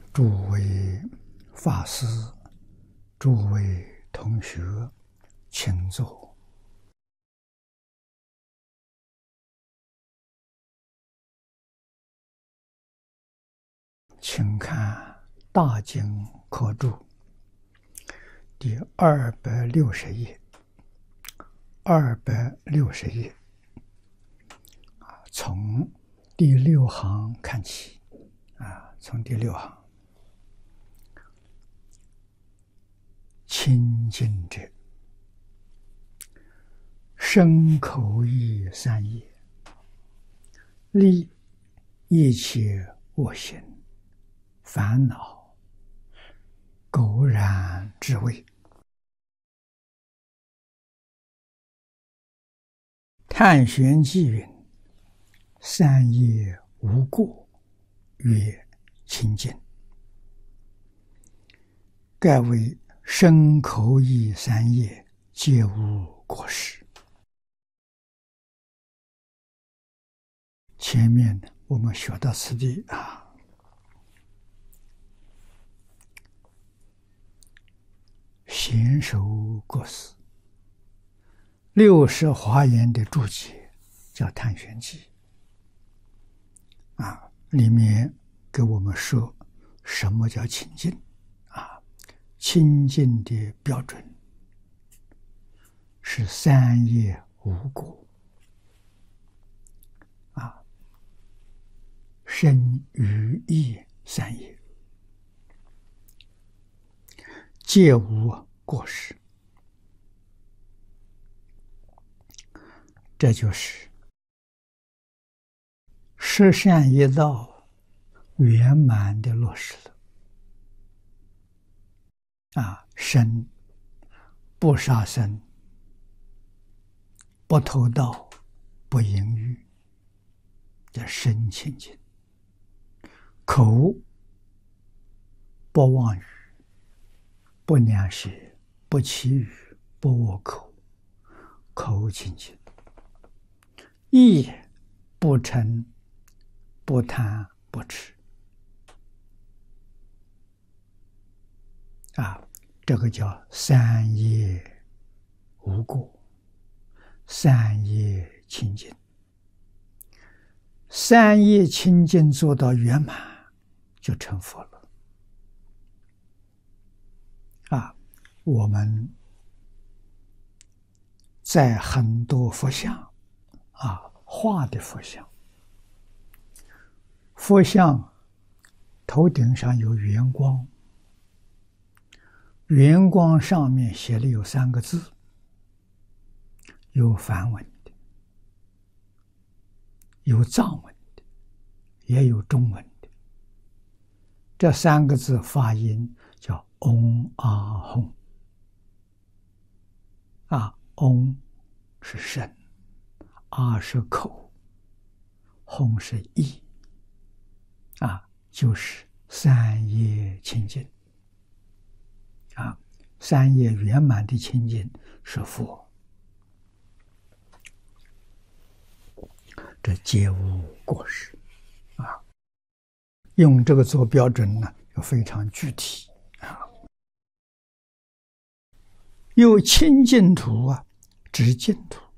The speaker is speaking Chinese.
诸位法师、诸位同学，请坐。请看《大经科注》第260页，260页，从第6行看起，从第6行。清净者，身口意三业，离一切恶行、烦恼、垢染之味。探玄记云：三业无过，曰清净。盖为身口意三业皆无过失。前面我们学到此地贤首过失60华严的注解叫《探玄记》里面给我们说什么叫清净清净的标准是三业无过身语意三业皆无过失。这就是十善业道圆满的落实了。身不杀生，不偷盗，不淫欲，叫身清净；口不妄语，不两舌，不绮语，不恶口，口清净；意不嗔，不贪，不痴。这个叫三业无过，三业清净。三业清净做到圆满，就成佛了。我们在很多佛像画的佛像，佛像头顶上有圆光，圆光上面写了有3个字，有梵文的，有藏文的，也有中文的。这3个字发音叫嗡阿吽。嗡是身，阿是口，吽是意，就是三业清净。三业圆满的清净是佛，这皆无过失用这个做标准呢，就非常具体有清净土，直净土。